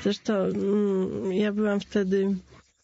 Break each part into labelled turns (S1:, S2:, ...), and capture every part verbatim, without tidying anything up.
S1: Zresztą mm, ja byłam wtedy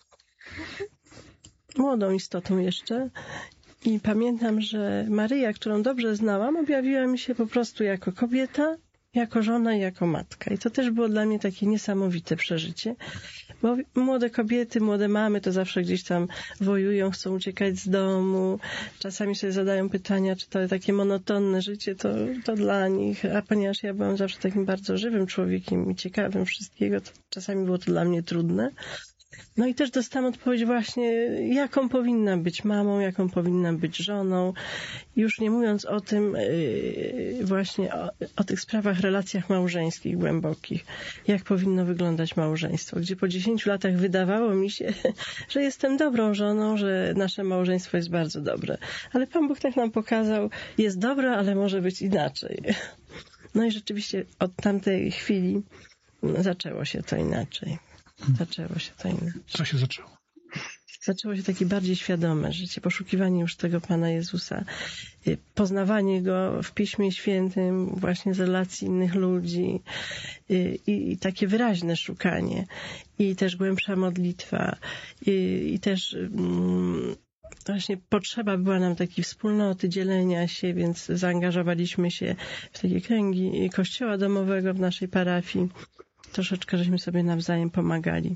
S1: młodą istotą jeszcze i pamiętam, że Maryja, którą dobrze znałam, objawiła mi się po prostu jako kobieta, jako żona i jako matka. I to też było dla mnie takie niesamowite przeżycie, bo młode kobiety, młode mamy to zawsze gdzieś tam wojują, chcą uciekać z domu. Czasami sobie zadają pytania, czy to takie monotonne życie to, to dla nich. A ponieważ ja byłam zawsze takim bardzo żywym człowiekiem i ciekawym wszystkiego, to czasami było to dla mnie trudne. No i też dostałam odpowiedź właśnie, jaką powinna być mamą, jaką powinna być żoną. Już nie mówiąc o tym yy, właśnie o, o tych sprawach, relacjach małżeńskich głębokich. Jak powinno wyglądać małżeństwo. Gdzie po dziesięciu latach wydawało mi się, że jestem dobrą żoną, że nasze małżeństwo jest bardzo dobre. Ale Pan Bóg tak nam pokazał, jest dobre, ale może być inaczej. No i rzeczywiście od tamtej chwili zaczęło się to inaczej. Zaczęło się to inaczej.
S2: Co się zaczęło?
S1: Zaczęło się takie bardziej świadome życie, poszukiwanie już tego Pana Jezusa, poznawanie Go w Piśmie Świętym, właśnie z relacji innych ludzi i, i takie wyraźne szukanie i też głębsza modlitwa i, i też mm, właśnie potrzeba była nam takiej wspólnoty, dzielenia się, więc zaangażowaliśmy się w takie kręgi kościoła domowego w naszej parafii. Troszeczkę żeśmy sobie nawzajem pomagali.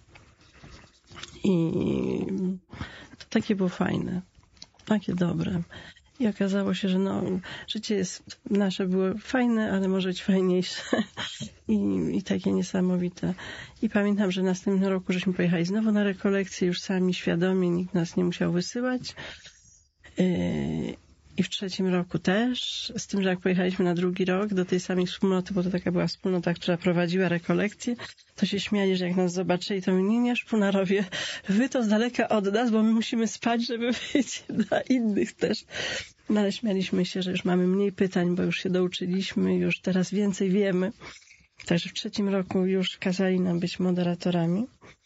S1: I to takie było fajne, takie dobre. I okazało się, że no, życie jest, nasze było fajne, ale może być fajniejsze. I, i takie niesamowite. I pamiętam, że następnym roku żeśmy pojechali znowu na rekolekcję, już sami, świadomie, nikt nas nie musiał wysyłać. Yy, I w trzecim roku też, z tym, że jak pojechaliśmy na drugi rok do tej samej wspólnoty, bo to taka była wspólnota, która prowadziła rekolekcje, to się śmiali, że jak nas zobaczyli, to my nie, nie, szpunarowie, wy to z daleka od nas, bo my musimy spać, żeby być dla innych też. No ale śmialiśmy się, że już mamy mniej pytań, bo już się douczyliśmy, już teraz więcej wiemy. Także w trzecim roku już kazali nam być moderatorami.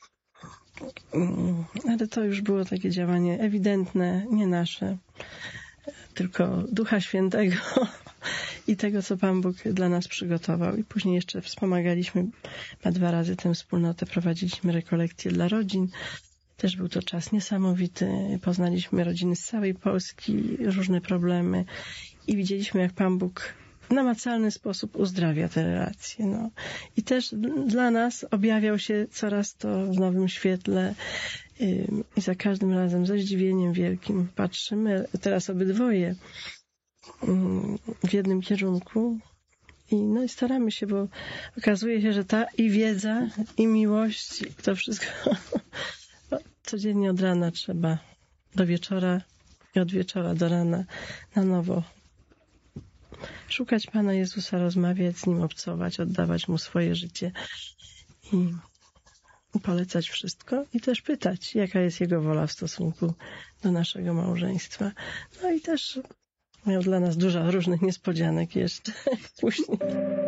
S1: Ale to już było takie działanie ewidentne, nie nasze, tylko Ducha Świętego i tego, co Pan Bóg dla nas przygotował. I później jeszcze wspomagaliśmy na dwa razy tę wspólnotę, prowadziliśmy rekolekcje dla rodzin. Też był to czas niesamowity. Poznaliśmy rodziny z całej Polski, różne problemy i widzieliśmy, jak Pan Bóg w namacalny sposób uzdrawia te relacje. No. I też dla nas objawiał się coraz to w nowym świetle i za każdym razem ze zdziwieniem wielkim patrzymy teraz obydwoje w jednym kierunku i no i staramy się, bo okazuje się, że ta i wiedza, i miłość, i to wszystko codziennie od rana trzeba do wieczora i od wieczora do rana na nowo szukać Pana Jezusa, rozmawiać z Nim, obcować, oddawać Mu swoje życie i polecać wszystko i też pytać, jaka jest Jego wola w stosunku do naszego małżeństwa. No i też miał dla nas dużo różnych niespodzianek jeszcze później.